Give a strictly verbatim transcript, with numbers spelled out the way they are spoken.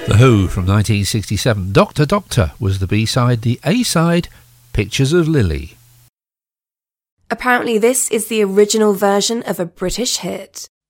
The Who from nineteen sixty-seven. Doctor Doctor was the B-side. The A-side, Pictures of Lily. Apparently this is the original version of a British hit.